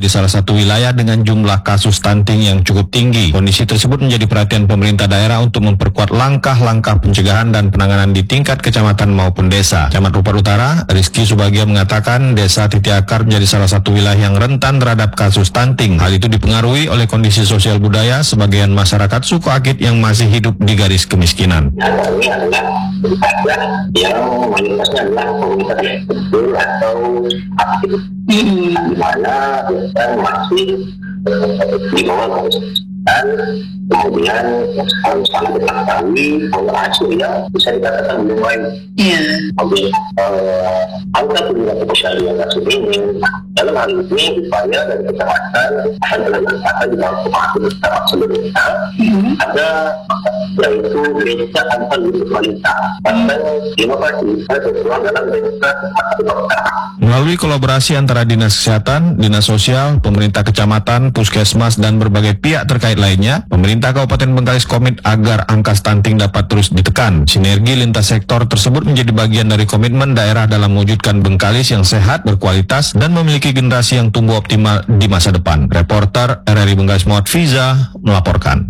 di salah satu wilayah dengan jumlah kasus stunting yang cukup tinggi. Kondisi tersebut menjadi perhatian pemerintah daerah untuk memperkuat langkah-langkah pencegahan dan penanganan di tingkat kecamatan maupun desa. Camat Rupar Utara, Rizky Subagia mengatakan desa Titik Akar menjadi salah satu wilayah yang rentan terhadap kasus stunting. Hal itu dipengaruhi oleh kondisi sosial budaya sebagian masyarakat suku Akit yang masih hidup di garis kemiskinan. Ini adalah yang mayoritasnya adalah komunitas kecil atau aktif, di mana biasanya masih di bawah dan kemudian kalau sangat diketahui pola asuh yang bisa dikatakan belum baik. Oke, angka penyebab kesyariah kasus ini dalam hal ini upaya dari kecamatan akan dilakukan di bawah kepala seluruhnya ada yaitu desa antar kualitas dan inovasi sesuai dalam desa dokter. Melalui kolaborasi antara Dinas Kesehatan, Dinas Sosial, pemerintah kecamatan, puskesmas, dan berbagai pihak terkait lainnya, pemerintah Kabupaten Bengkalis komit agar angka stunting dapat terus ditekan. Sinergi lintas sektor tersebut menjadi bagian dari komitmen daerah dalam mewujudkan Bengkalis yang sehat, berkualitas, dan memiliki generasi yang tumbuh optimal di masa depan. Reporter RRI Bengkalis Muhammad Fiza melaporkan.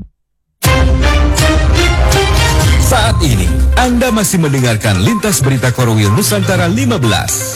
Saat ini, Anda masih mendengarkan Lintas Berita Korwil Nusantara 15.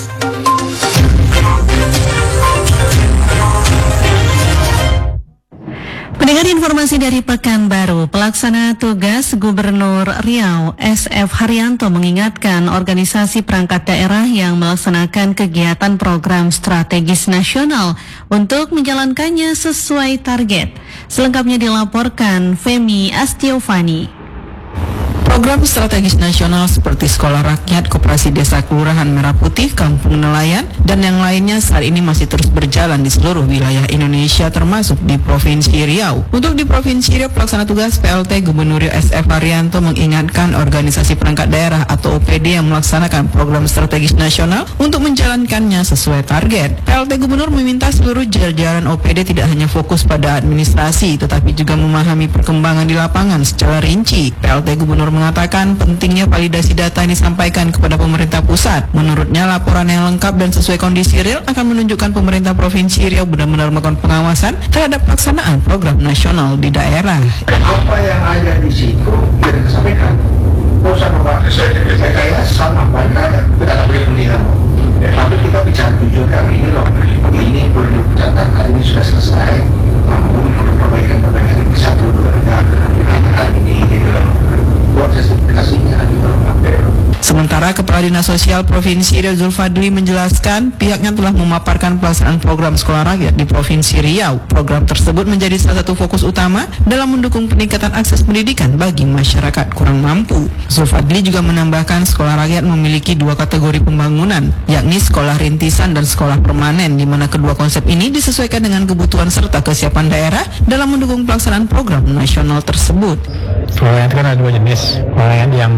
Pendengar informasi dari Pekanbaru, pelaksana tugas Gubernur Riau SF Haryanto mengingatkan organisasi perangkat daerah yang melaksanakan kegiatan program strategis nasional untuk menjalankannya sesuai target. Selengkapnya dilaporkan Femi Astiovani. Program strategis nasional seperti Sekolah Rakyat, Koperasi Desa Kelurahan Merah Putih, Kampung Nelayan, dan yang lainnya saat ini masih terus berjalan di seluruh wilayah Indonesia termasuk di Provinsi Riau. Untuk di Provinsi Riau, pelaksana tugas PLT Gubernur Riau SF Haryanto mengingatkan organisasi perangkat daerah atau OPD yang melaksanakan program strategis nasional untuk menjalankannya sesuai target. PLT Gubernur meminta seluruh jajaran OPD tidak hanya fokus pada administrasi, tetapi juga memahami perkembangan di lapangan secara rinci. PLT Gubernur mengatakan pentingnya validasi data yang disampaikan kepada pemerintah pusat. Menurutnya, laporan yang lengkap dan sesuai kondisi real akan menunjukkan pemerintah Provinsi Riau benar-benar melakukan pengawasan terhadap pelaksanaan program nasional di daerah. Apa yang ada di situ yang disampaikan, usah memakai saya sama banyak kita tak boleh melihat. Tapi kita bicara jujur kali ini loh, ini perlu catatan ini sudah selesai. Namun perbaikan-perbaikan yang bisa perlu ada ini gitu loh. Proses aplikasinya di dalam Sementara Kepala Dinas Sosial Provinsi Riau Zulfadli menjelaskan pihaknya telah memaparkan pelaksanaan program Sekolah Rakyat di Provinsi Riau. Program tersebut menjadi salah satu fokus utama dalam mendukung peningkatan akses pendidikan bagi masyarakat kurang mampu. Zulfadli juga menambahkan Sekolah Rakyat memiliki dua kategori pembangunan, yakni sekolah rintisan dan sekolah permanen, di mana kedua konsep ini disesuaikan dengan kebutuhan serta kesiapan daerah dalam mendukung pelaksanaan program nasional tersebut. Sekolah Rakyat kan ada dua jenis, sekolah Rakyat yang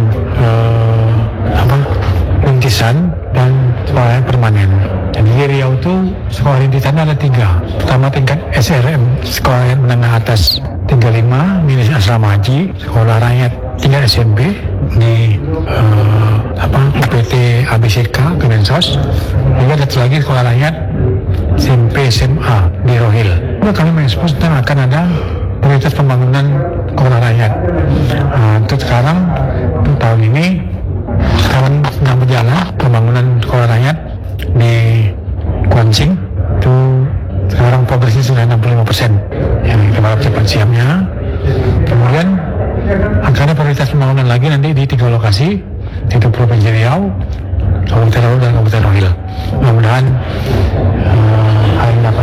rintisan dan sekolah permanen. Jadi di Riau itu sekolah rintisan ada tiga. Pertama tingkat SRM, sekolah rakyat menengah atas 35 milik asrama haji, sekolah rakyat tingkat SMP di UPT ABCK Kemensos. Juga ada lagi sekolah rakyat SMP SMA di Rohil. Kami mengekspos tentang akan ada prioritas pembangunan sekolah rakyat. Untuk sekarang, untuk tahun ini sekarang sedang berjalan pembangunan sekolah rakyat di Kuansing. Itu sekarang progresnya sudah 65%. Yang kita harap cepat siapnya. Kemudian akan ada prioritas pembangunan lagi nanti di 3 lokasi, yaitu Provinsi Riau, Kabupaten Riau dan Kabupaten Rohil. Mudah-mudahan hari dapat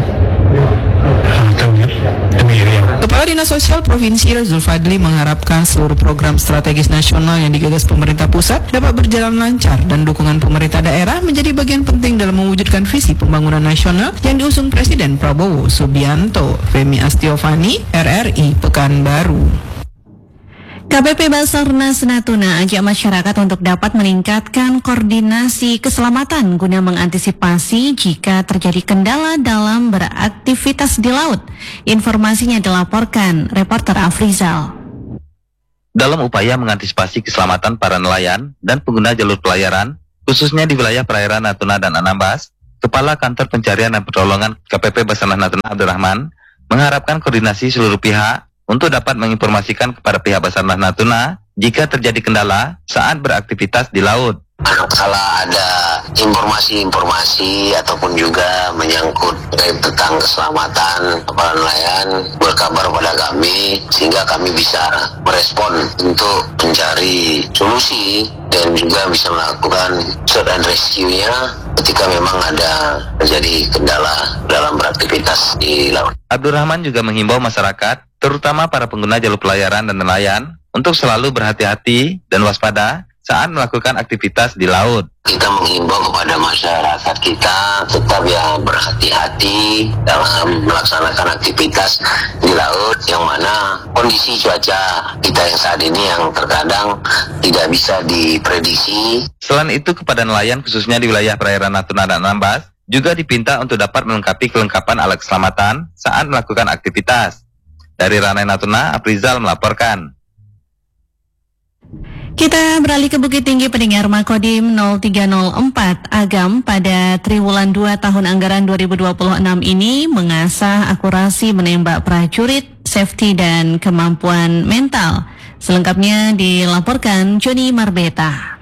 demi Riau. Kepala Dinas Sosial Provinsi Riau Zulfadli mengharapkan seluruh program strategis nasional yang digagas pemerintah pusat dapat berjalan lancar dan dukungan pemerintah daerah menjadi bagian penting dalam mewujudkan visi pembangunan nasional yang diusung Presiden Prabowo Subianto. Femi Astiovani, RRI Pekanbaru. KPP Basarnas Natuna ajak masyarakat untuk dapat meningkatkan koordinasi keselamatan guna mengantisipasi jika terjadi kendala dalam beraktivitas di laut. Informasinya dilaporkan reporter Afrizal. Dalam upaya mengantisipasi keselamatan para nelayan dan pengguna jalur pelayaran, khususnya di wilayah perairan Natuna dan Anambas, Kepala Kantor Pencarian dan Pertolongan KPP Basarnas Natuna Abdurrahman mengharapkan koordinasi seluruh pihak untuk dapat menginformasikan kepada pihak Basarnas Natuna jika terjadi kendala saat beraktivitas di laut. Kalau ada informasi-informasi ataupun juga menyangkut tentang keselamatan para nelayan, berkabar pada kami sehingga kami bisa merespon untuk mencari solusi dan juga bisa melakukan search and rescue-nya ketika memang ada terjadi kendala dalam beraktivitas di laut. Abdurrahman juga menghimbau masyarakat, terutama para pengguna jalur pelayaran dan nelayan, untuk selalu berhati-hati dan waspada saat melakukan aktivitas di laut. Kita menghimbau kepada masyarakat kita tetap berhati-hati dalam melaksanakan aktivitas di laut, yang mana kondisi cuaca kita yang saat ini yang terkadang tidak bisa diprediksi. Selain itu, kepada nelayan khususnya di wilayah perairan Natuna dan Anambas juga dipinta untuk dapat melengkapi kelengkapan alat keselamatan saat melakukan aktivitas. Dari Ranai Natuna, Aprizal melaporkan. Kita beralih ke Bukit Tinggi. Pendengar Makodim 0304 Agam pada triwulan 2 tahun anggaran 2026 ini mengasah akurasi menembak prajurit, safety dan kemampuan mental. Selengkapnya dilaporkan Joni Marbeta.